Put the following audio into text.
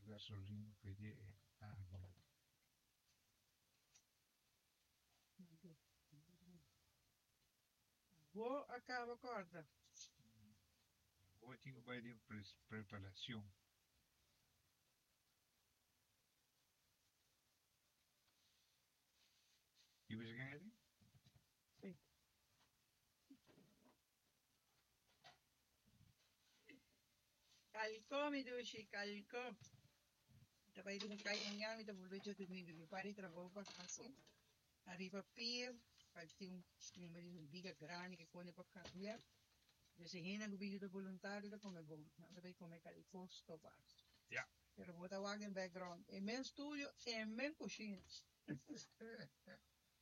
gasolina, pwede agua. Vou acaba corda. Hoy tengo que ir preparación. ¿Y ves qué es? Sim. Calico, mi duci, calico. Dapat itu kain niya, ito bulu jo tu mi duci. Pari trabalho para casa. Arriba pier, pagti yung mali biga grande que kone para cambiar. Desse hina gubido do voluntário da come bom. Dapat come calico stopar. Ja. Pero bota wagen background. E men studio e men cozinha.